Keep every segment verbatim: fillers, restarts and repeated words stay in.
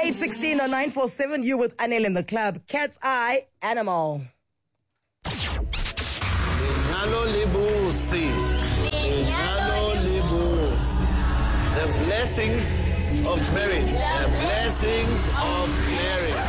eight sixteen or nine four seven, you with Anel in the club. Cat's Eye, Animal. Lenyalo libusi. Lenyalo libusi. The blessings of marriage. The blessings of marriage.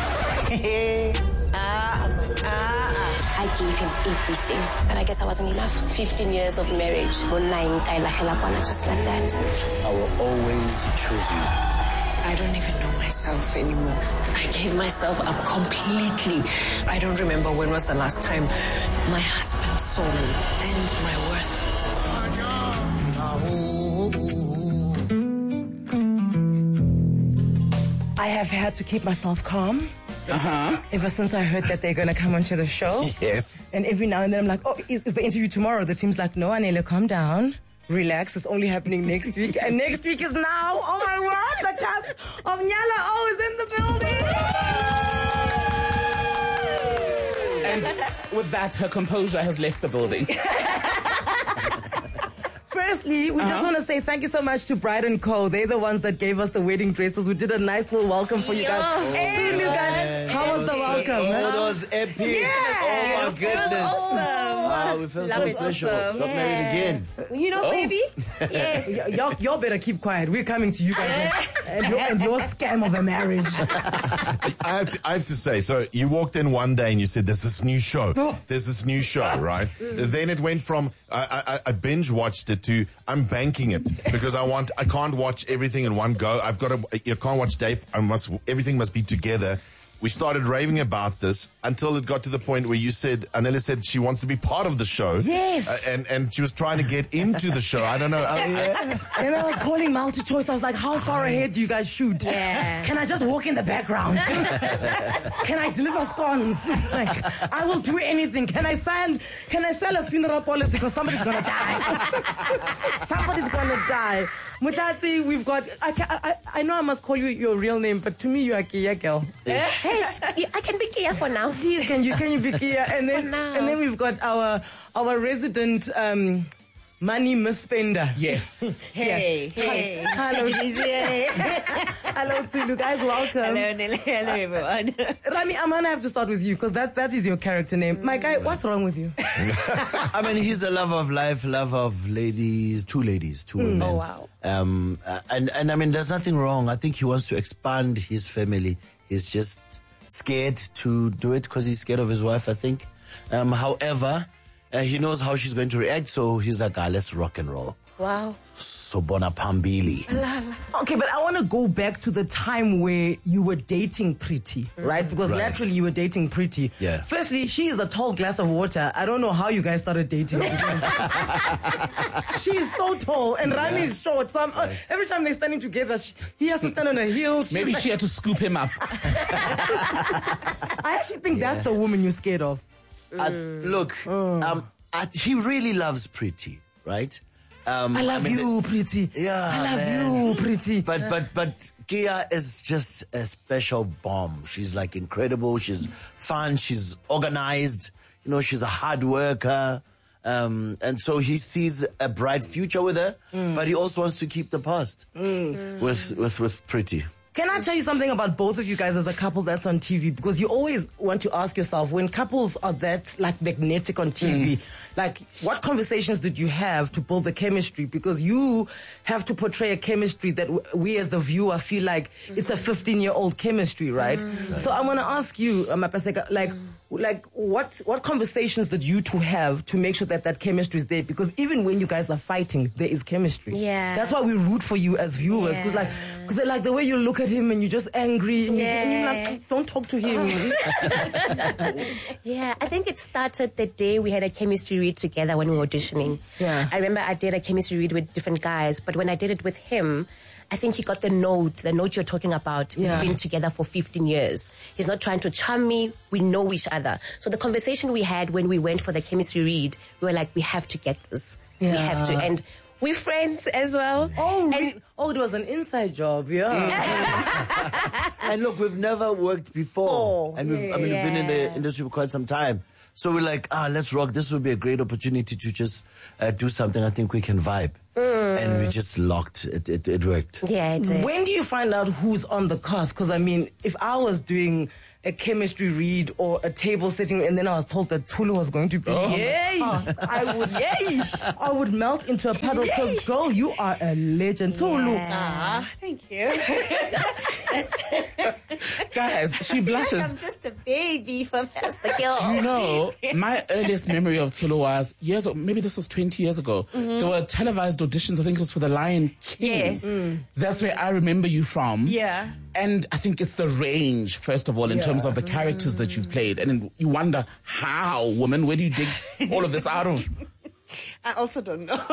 ah, ah, ah. I gave him everything, but I guess I wasn't enough. fifteen years of marriage. Just like that. I will always choose you. I don't even know myself anymore. I gave myself up completely. I don't remember when was the last time my husband saw me and my worth. I have had to keep myself calm. Uh-huh. Ever since I heard that they're going to come onto the show. Yes. And every now and then I'm like, oh, is, is the interview tomorrow? The team's like, no, Anela, calm down. Relax, it's only happening next week. And next week is now. Oh my word, the cast of Nyala O is in the building. And with that, her composure has left the building. Firstly, we uh-huh. just want to say thank you so much to Bride and Co. They're the ones that gave us the wedding dresses. We did a nice little welcome for you guys. Oh, Soon, you guys. How was the welcome? Oh, huh? that was epic. Yeah. Oh, my goodness. Awesome. Wow, we felt so special. Awesome. Got married again. You know, oh. baby? Yes. Y- y'all, y'all better keep quiet. We're coming to you guys. and, your, and your scam of a marriage. I have, to, I have to say, so you walked in one day and you said, there's this new show. There's this new show, right? Then it went from, I, I, I binge watched it to, I'm banking it because I want, I can't watch everything in one go. I've got to, you can't watch Dave. I must, everything must be together. We started raving about this until it got to the point where you said, Anela said she wants to be part of the show. Yes. Uh, and, and she was trying to get into the show. I don't know. I, I, And I was calling multi-choice. I was like, how far ahead do you guys shoot? Yeah. Can I just walk in the background? Can I deliver scones? Like, I will do anything. Can I sign, can I sell a funeral policy because somebody's going to die? Somebody's going to die. Mutati, we've got, I, can, I, I know I must call you your real name, but to me you are Kia girl. Yes, I can be Kia for now. Please, can you, can you be Kia? And then, now. and then we've got our, our resident, um, money misspender. Yes. Hey, hey. Hello. Hello, Tulu. Guys, welcome. Hello, Nelly. Hello, everyone. Rami, I'm going to have to start with you because that, that is your character name. My guy, what's wrong with you? I mean, he's a lover of life, lover of ladies, two ladies, two women. Oh, wow. Um, uh, and, and I mean, there's nothing wrong. I think he wants to expand his family. He's just scared to do it because he's scared of his wife, I think. Um, however, uh, he knows how she's going to react, so he's like, ah, let's rock and roll. Wow. So bona pambili. Okay, but I want to go back to the time where you were dating Pretty, right? Because Right. naturally you were dating Pretty. Yeah. Firstly, she is a tall glass of water. I don't know how you guys started dating. She is so tall and Rami is short. So I'm, uh, every time they're standing together, she, he has to stand on a hill. She's Maybe like- she had to scoop him up. I actually think that's the woman you're scared of. Uh, look, um, uh, he really loves Pretty, right? Um, I love mean, you, Pretty. Yeah, I love man. you, Pretty. But but but Kia is just a special bomb. She's like incredible. She's fun. She's organized. You know, she's a hard worker. Um, and so he sees a bright future with her, mm. but he also wants to keep the past mm. with with with Pretty. Can I tell you something about both of you guys as a couple that's on T V? Because you always want to ask yourself, when couples are that like magnetic on T V, mm. like what conversations did you have to build the chemistry? Because you have to portray a chemistry that w- we as the viewer feel like mm. it's a fifteen-year-old chemistry, right? Mm. Right. So I want to ask you, Mapaseka, like, mm. like what what conversations did you two have to make sure that that chemistry is there? Because even when you guys are fighting, there is chemistry. Yeah. That's why we root for you as viewers. Because Yeah. like, cause like the way you look at him and you're just angry and, Yeah. you, and you're like, don't talk to him. Yeah, I think it started the day we had a chemistry read together when we were auditioning. Yeah. I remember I did a chemistry read with different guys, but when I did it with him, I think he got the note, the note you're talking about. Yeah. We've been together for fifteen years. He's not trying to charm me. We know each other. So the conversation we had when we went for the chemistry read, we were like, we have to get this. We Yeah. have to. And we're friends as well. Oh, and re- oh, it was an inside job, yeah. And look, we've never worked before. Oh, and we've, I mean, we've been in the industry for quite some time. So we're like, ah, let's rock. This would be a great opportunity to just uh, do something I think we can vibe. and we just locked. It, it, it worked. Yeah, it did. When do you find out who's on the cast? Because I mean, if I was doing a chemistry read or a table sitting, and then I was told that Tulu was going to be on the cast, I would, yay, I would melt into a puddle. Because girl, you are a legend, Tulu. Ah, thank you. Guys, she I'm blushes. just a baby for that. The girl. You know, my earliest memory of Tulu was years ago, maybe this was twenty years ago. There were televised auditions, I think it was for The Lion King. Yes. Mm. That's where I remember you from. Yeah. And I think it's the range, first of all, in terms of the characters that you've played. And then you wonder, how, woman, where do you dig all of this out of? I also don't know.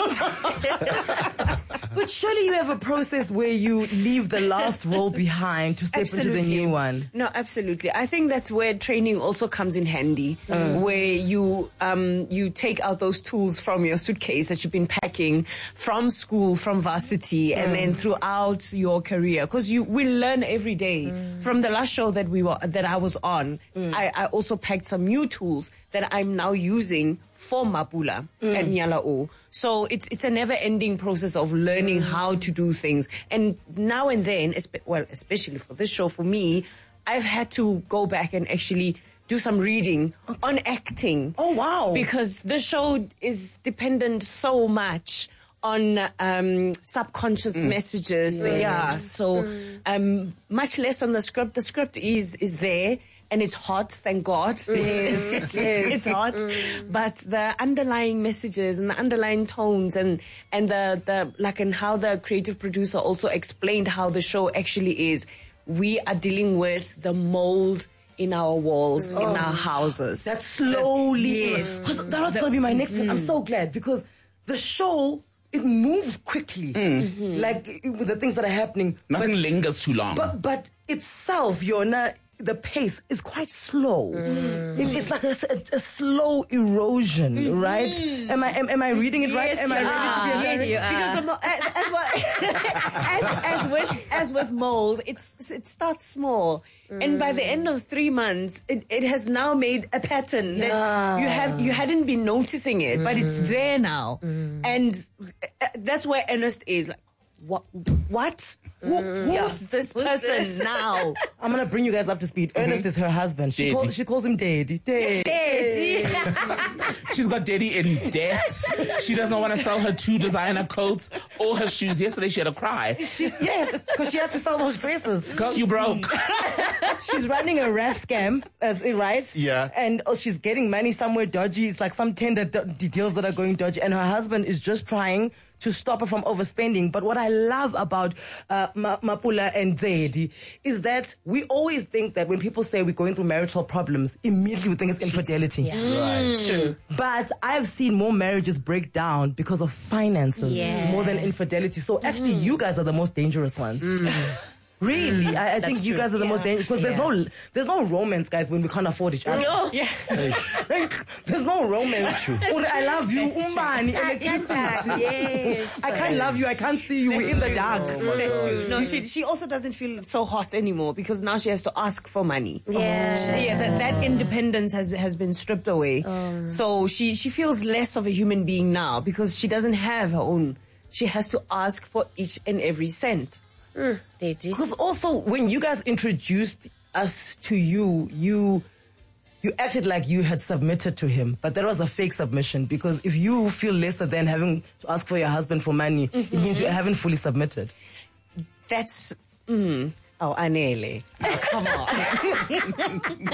But surely you have a process where you leave the last role behind to step into the new one. No, absolutely. I think that's where training also comes in handy, where you um, you take out those tools from your suitcase that you've been packing from school, from varsity, and then throughout your career, because you will learn every day. From the last show that we were that I was on, I, I also packed some new tools that I'm now using for Mapula and Nyala-O. So it's it's a never-ending process of learning how to do things. And now and then, espe- well, especially for this show, for me, I've had to go back and actually do some reading on acting. Oh, wow. Because the show is dependent so much on um, subconscious messages. Yeah. So um, much less on the script. The script is is there. And it's hot, thank God. Yes, yes. It's hot. But the underlying messages and the underlying tones and, and the, the, like, and how the creative producer also explained how the show actually is. We are dealing with the mold in our walls, in our houses. That slowly. Yes. Because that was going to be my next point. I'm so glad because the show, it moves quickly. Like with the things that are happening. Nothing lingers too long. But, but itself, you're not. The pace is quite slow. Mm. It, it's like a, a, a slow erosion, mm-hmm. right? Am I am, am I reading it right? Yes, Am I you ready are. to be a Yes, married? you are. Because the mo- as, as, well, as, as with as with mold, it's it starts small, mm. and by the end of three months, it, it has now made a pattern Yeah. that you have you hadn't been noticing it, mm. but it's there now, mm. and uh, that's where Ernest is like. What? What? Who, who's Yeah. this Who's person this? now? I'm gonna bring you guys up to speed. Ernest is her husband. She Daddy. calls she calls him Daddy. Daddy. She's got daddy in debt. She doesn't want to sell her two designer coats or her shoes. Yesterday she had a cry. She, yes, because she had to sell those dresses. Girl, you broke. She's running a ref scam, as right? Yeah. And oh, she's getting money somewhere dodgy. It's like some tender d- deals that are going dodgy, and her husband is just trying to stop her from overspending. But what I love about uh, Ma- Mapula and Zedi is that we always think that when people say we're going through marital problems, immediately we think it's infidelity. Yeah. Right. True. But I've seen more marriages break down because of finances Yeah. more than infidelity. So actually, you guys are the most dangerous ones. Really, I, I think That's you true. guys are the most dangerous because there's no there's no romance, guys, when we can't afford each other. No. Yeah. There's no romance. Or I love you, umbani, electricity. Yes. I can't love you. I can't see you. We're in the dark. That's true. No, she she also doesn't feel so hot anymore because now she has to ask for money. Yeah. She- yeah, that, that independence has has been stripped away. So she she feels less of a human being now because she doesn't have her own. She has to ask for each and every cent. Mm, they did. Because also, when you guys introduced us to you, you you acted like you had submitted to him, but that was a fake submission. Because if you feel lesser than having to ask for your husband for money, Mm-hmm. it means you haven't fully submitted. That's mm, oh, Anele. Oh, come on.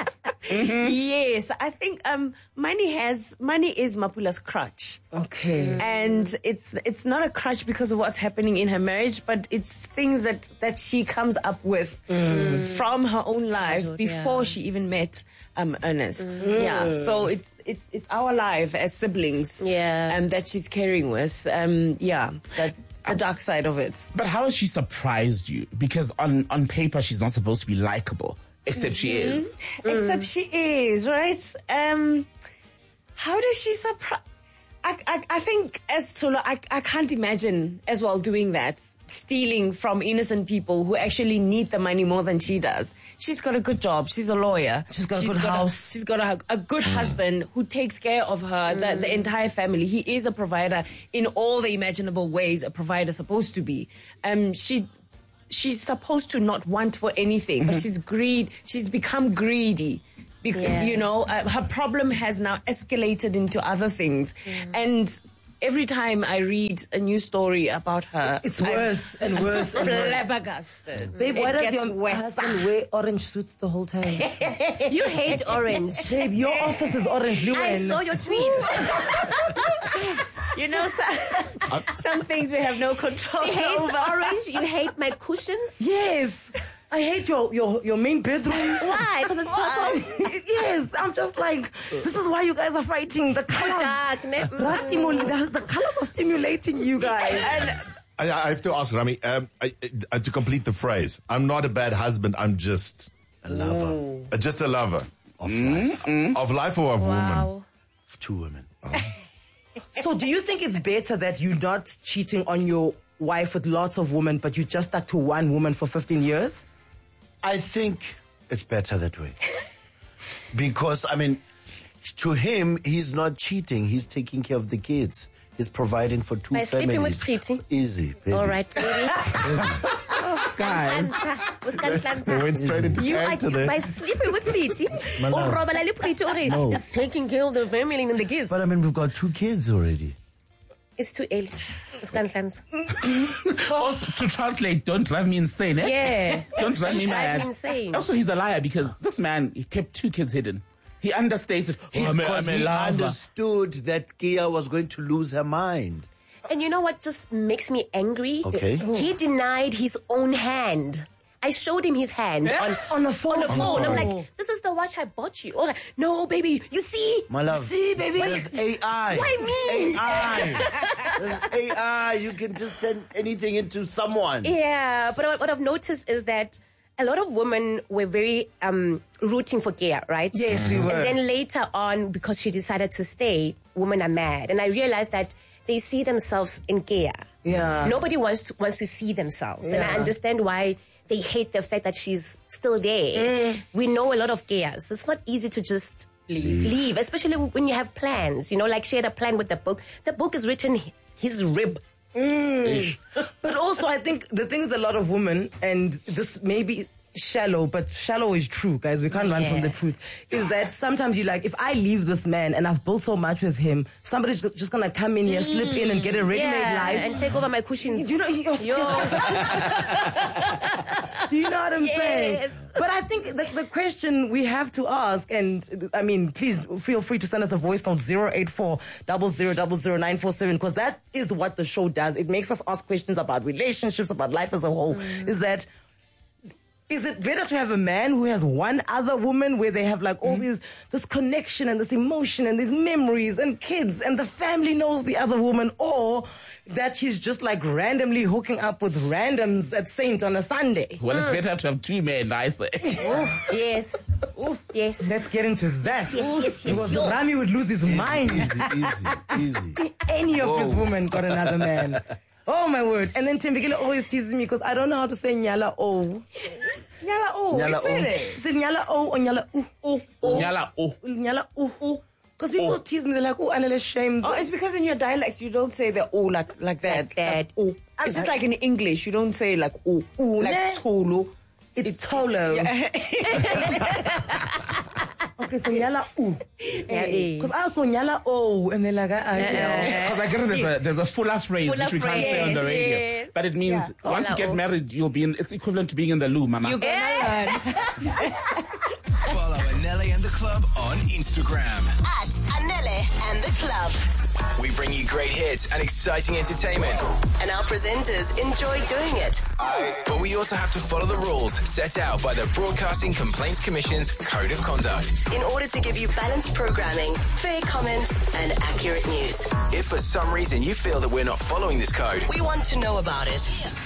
Yes, I think um, money has money is Mapula's crutch. Okay. And it's it's not a crutch because of what's happening in her marriage, but it's things that, that she comes up with from her own life Childhood, before yeah. she even met um, Ernest. Yeah, so it's it's it's our life as siblings. Yeah. um, that she's carrying with. Um, yeah, that the dark side of it. But how has she surprised you? Because on, on paper, she's not supposed to be likable. Except she is. Except she is, right? Um, how does she surprise? I, I, I think as Tolo, I, I can't imagine as well doing that stealing from innocent people who actually need the money more than she does. She's got a good job. She's a lawyer. She's got a good house. A, she's got a, a good husband who takes care of her, the, the entire family. He is a provider in all the imaginable ways a provider's supposed to be. Um, she... She's supposed to not want for anything, but she's greed. She's become greedy. Bec- Yeah. You know, uh, her problem has now escalated into other things. And every time I read a new story about her, It's I'm worse and worse and worse. flabbergasted. Babe, why It does gets your worse. husband wear orange suits the whole time? You hate orange. Babe, your office is orange. I Luan. saw your tweets. You know, some, some things we have no control She hates over. orange. You hate my cushions. Yes. I hate your, your, your main bedroom. Why? Because it's purple. Yes, I'm just like, this is why you guys are fighting. The colors, Dark. ne- the, stimul- the, the colors are stimulating you guys. I, I have to ask Rami um, I, I, to complete the phrase. I'm not a bad husband. I'm just A lover uh, just a lover of life. of life or of women. Wow. Of two women. So do you think it's better that you're not cheating on your wife with lots of women, but you just stuck to one woman for fifteen years? I think it's better that way. Because, I mean, to him, he's not cheating. He's taking care of the kids. He's providing for two By families. sleeping with Preeti. Easy, baby. All right, baby. Oh, Guys. Skanhlanhla. We went straight into You are character there. by sleeping with Preeti. Man, Or no. Robert Ali Preeti already No. is taking care of the family and the kids. But, I mean, we've got two kids already. It's too early. Skanhlanhla. Also, to translate, don't drive me insane, eh? Yeah. Don't drive me Drive mad. me insane. Also, he's a liar because this man, he kept two kids hidden. He understated, He, oh, I'm a, because I'm a he lover. understood that Kia was going to lose her mind. And you know what just makes me angry? Okay. He denied his own hand. I showed him his hand on, On the phone. on the phone. I'm phone. like, this is the watch I bought you. Oh, like, no, baby, you see? My love. See, baby? There's A I. Why me? A I. There's A I. You can just turn anything into someone. Yeah, but what what I've noticed is that a lot of women were very um, rooting for Gia, right? Yes, we were. And then later on, because she decided to stay, women are mad. And I realized that they see themselves in Gia. Yeah. Nobody wants to, wants to see themselves. And I Yeah. understand why they hate the fact that she's still there. We know a lot of Gias. It's not easy to just leave. leave, especially when you have plans. You know, like she had a plan with the book. The book is written his rib. But also, I think the thing with a lot of women, and this may be shallow, but shallow is true, guys. We can't run from Yeah. the truth. Is that sometimes you like, if I leave this man and I've built so much with him, somebody's ju- just gonna come in here, slip in, and get a ready-made Yeah, life. and take over my cushions. You know, you're, Yo. Do you know what I'm saying? Yes. But I think the, the question we have to ask, and I mean, please feel free to send us a voice note zero eight four zero zero zero zero nine four seven, because that is what the show does. It makes us ask questions about relationships, about life as a whole. Is that, is it better to have a man who has one other woman where they have like all these, this connection and this emotion and these memories and kids and the family knows the other woman, or that he's just like randomly hooking up with randoms at Saint on a Sunday? Well, it's better to have two men, I say. Yes. Yes. Let's get into that. Yes, yes, yes, Because yo. Rami would lose his mind. Easy, easy, easy. Any of his Whoa. women got another man. Oh my word. And then Timbikile always teases me because I don't know how to say Nyala O. Nyala, oh, Nyala, you said oh. it. Is it Nyala O or Nyala U? O. Nyala, oh. Nyala U. Because people tease me, they're like, oh, Anele shame. Oh, it's because in your dialect you don't say the oh like like that. Like that. oh. It's just like in English you don't say like oh, Ooh, like ne? tolo. It's Tolo. Okay, so Nyala U. Yeah, Because I'll go Nyala O. And they're like, I, I know. Because I get it, there's a, there's a fuller phrase Fuller which we can't say on the phrase, radio. yes. But it means once you get married, you'll be in, it's equivalent to being in the loo, mama. You're gonna learn. Follow Anele and the Club on Instagram. At Anele and the Club. We bring you great hits and exciting entertainment. And our presenters enjoy doing it. But we also have to follow the rules set out by the Broadcasting Complaints Commission's Code of Conduct. In order to give you balanced programming, fair comment, and accurate news. If for some reason you feel that we're not following this code, We want to know about it.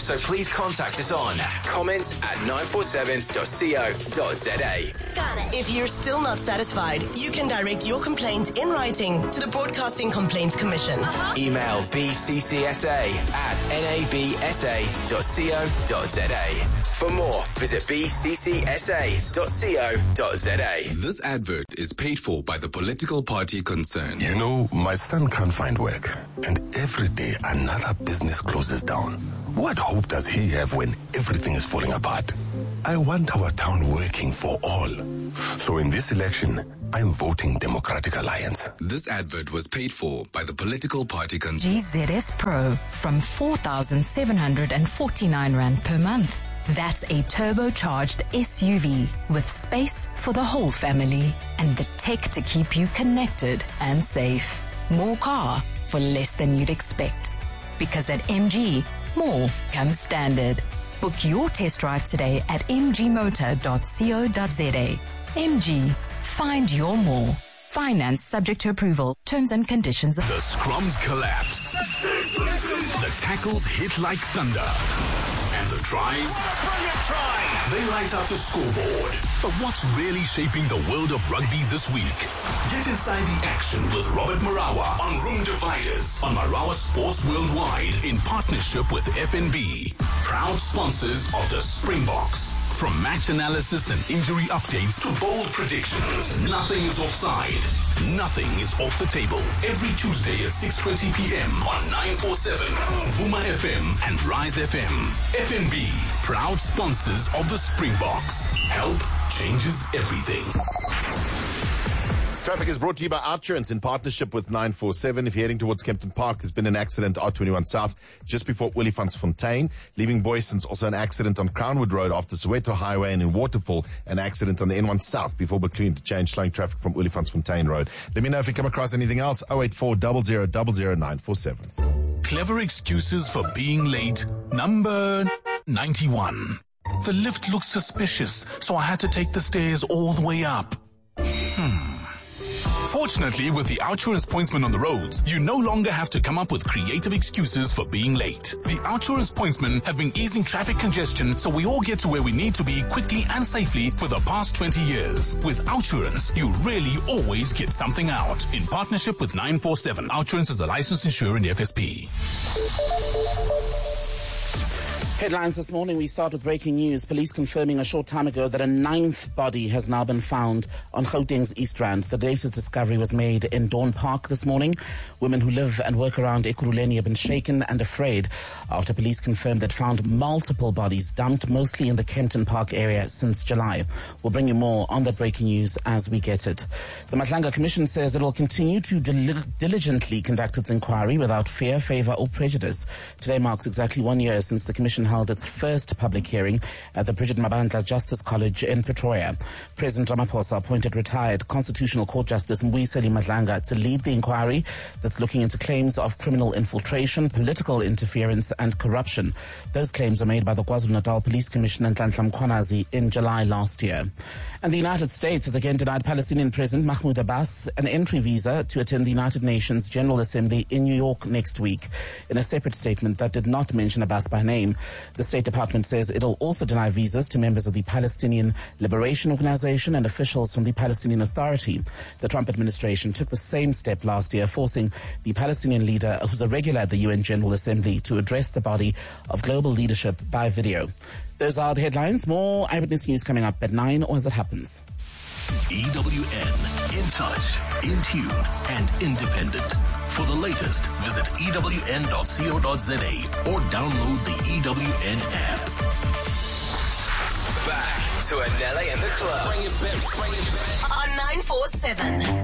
So please contact us on comments at nine four seven dot co dot za. If you're still not satisfied, you can direct your complaint in writing to the Broadcasting Complaints Commission. Email b c c s a at n a b s a dot co dot za. For more, visit b c c s a dot co dot za. This advert is paid for by the political party concerned. You know, my son can't find work, and every day another business closes down. What hope does he have when everything is falling apart? I want our town working for all. So in this election, I'm voting Democratic Alliance. This advert was paid for by the political party concerned. G Z S Pro from four thousand seven hundred forty-nine rand per month. That's a turbocharged S U V with space for the whole family and the tech to keep you connected and safe. More car for less than you'd expect. Because at M G, more comes standard. Book your test drive today at m g motor dot co dot za. M G, find your more. Finance subject to approval. Terms and conditions. The scrums collapse. The tackles hit like thunder. And the tries, try. They light up the scoreboard. But what's really shaping the world of rugby this week? Get inside the action with Robert Marawa on Room Dividers on Marawa Sports Worldwide in partnership with F N B. Proud sponsors of the Springboks. From match analysis and injury updates to bold predictions, nothing is offside. Nothing is off the table. Every Tuesday at six twenty p.m. on nine forty-seven, Vuma F M and Rise F M. F N B, proud sponsors of the Springboks. Help changes everything. Traffic is brought to you by Outsurance in partnership with nine four seven. If you're heading towards Kempton Park, there's been an accident R twenty-one South just before Olifantsfontein. Leaving Boyson's also an accident on Crownwood Road after Soweto Highway, and in Waterfall, an accident on the N one South before Bacloon Interchange, slowing traffic from Olifantsfontein Road. Let me know if you come across anything else. oh eight four zero zero zero zero nine four seven. Clever excuses for being late. Number ninety-one. The lift looks suspicious, so I had to take the stairs all the way up. Hmm. Fortunately, with the Outsurance pointsman on the roads, you no longer have to come up with creative excuses for being late. The Outsurance pointsmen have been easing traffic congestion so we all get to where we need to be quickly and safely for the past twenty years. With Outsurance, you really always get something out. In partnership with nine four seven, Outsurance is a licensed insurer in the F S P. Headlines this morning, we start with breaking news. Police confirming a short time ago that a ninth body has now been found on Gauteng's East Rand. The latest discovery was made in Dawn Park this morning. Women who live and work around Ekurhuleni have been shaken and afraid after police confirmed they'd found multiple bodies dumped mostly in the Kempton Park area since July. We'll bring you more on that breaking news as we get it. The Matlanga Commission says it will continue to dil- diligently conduct its inquiry without fear, favour or prejudice. Today marks exactly one year since the Commission held its first public hearing at the Bridget Mabandla Justice College in Pretoria. President Ramaphosa appointed retired Constitutional Court Justice Mbuyiseli Madlanga to lead the inquiry that's looking into claims of criminal infiltration, political interference and corruption. Those claims were made by the KwaZulu-Natal Police Commissioner Nhlanhla Mkhwanazi in July last year. And the United States has again denied Palestinian President Mahmoud Abbas an entry visa to attend the United Nations General Assembly in New York next week. In a separate statement that did not mention Abbas by name, the State Department says it'll also deny visas to members of the Palestinian Liberation Organization and officials from the Palestinian Authority. The Trump administration took the same step last year, forcing the Palestinian leader, who's a regular at the U N General Assembly, to address the body of global leadership by video. Those are the headlines. More Eyewitness News coming up at nine or as it happens. E W N, in touch, in tune, and independent. For the latest, visit e w n dot co dot za or download the E W N app. Back to Anele and the Club. On nine four seven.